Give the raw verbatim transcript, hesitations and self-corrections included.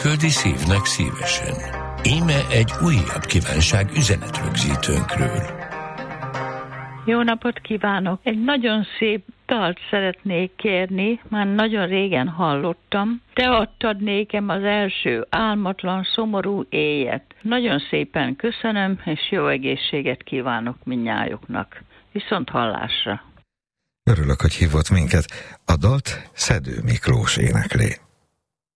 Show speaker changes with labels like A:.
A: küldi szívnek szívesen. Íme egy újabb kívánság üzenetrögzítőnkről.
B: Jó napot kívánok! Egy nagyon szép dalt szeretnék kérni, már nagyon régen hallottam. Te adtad nékem az első álmatlan, szomorú éjet. Nagyon szépen köszönöm, és jó egészséget kívánok mindnyájuknak. Viszont hallásra!
C: Örülök, hogy hívott minket. A dalt Szedő Miklós éneklé.